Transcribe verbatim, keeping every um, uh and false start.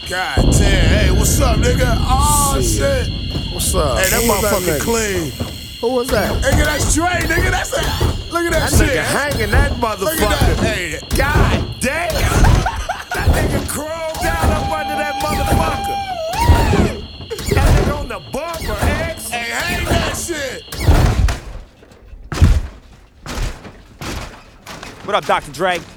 God damn. Hey, what's up, nigga? Oh, shit. shit. What's up? Hey, that Who was motherfucker that nigga? clean. Who was that? Nigga, that's Dre, nigga. That's a. Look at that, That shit. nigga hanging that motherfucker. Look at that. Hey. God damn. That nigga crawled down up under that motherfucker. That nigga on the bumper, X. Hey, hang that shit. What up, Doctor Dre?